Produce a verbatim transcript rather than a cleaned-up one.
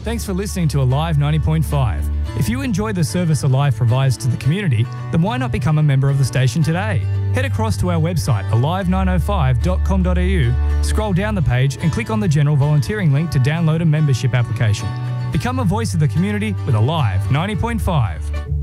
Thanks for listening to Alive ninety point five. If you enjoy the service Alive provides to the community, then why not become a member of the station today? Head across to our website alive nine oh five dot com dot a u, scroll down the page and click on the general volunteering link to download a membership application. Become a voice of the community with Alive ninety point five.